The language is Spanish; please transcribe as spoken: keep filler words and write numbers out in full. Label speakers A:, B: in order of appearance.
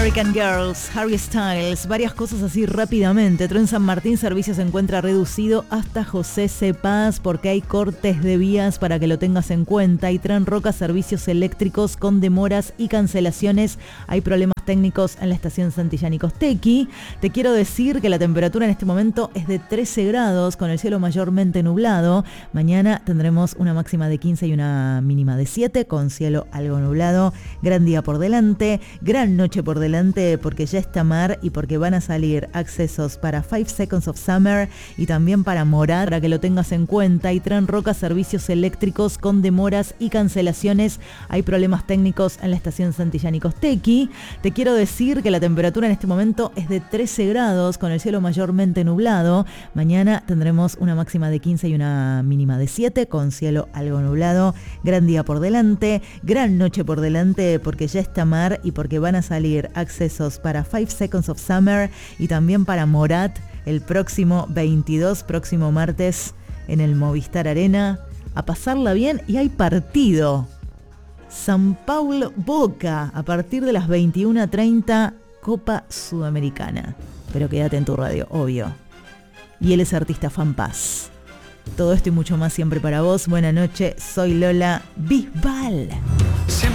A: American Girls, Harry Styles, varias cosas así rápidamente. Tren San Martín, servicio se encuentra reducido hasta José C. Paz porque hay cortes de vías para que lo tengas en cuenta. Y Tren Roca, servicios eléctricos con demoras y cancelaciones. Hay problemas técnicos en la estación Santillán y Costequi. Te quiero decir que la temperatura en este momento es de trece grados con el cielo mayormente nublado. Mañana tendremos una máxima de quince y una mínima de siete con cielo algo nublado. Gran día por delante, gran noche por delante porque ya está mar y porque van a salir accesos para Five Seconds of Summer y también para Morat, para que lo tengas en cuenta. Y Tren Roca, servicios eléctricos con demoras y cancelaciones. Hay problemas técnicos en la estación Santillán y Costequi. Te quiero decir que la temperatura en este momento es de trece grados con el cielo mayormente nublado. Mañana tendremos una máxima de quince y una mínima de siete con cielo algo nublado. Gran día por delante, gran noche por delante porque ya está mar y porque van a salir accesos para Five Seconds of Summer y también para Morat el próximo veintidós, próximo martes en el Movistar Arena. A pasarla bien y hay partido. San Paulo Boca a partir de las veintiuna treinta, Copa Sudamericana. Pero quédate en tu radio, obvio. Y él es artista Fan Paz. Todo esto y mucho más siempre para vos. Buena noche, soy Lola Bisbal.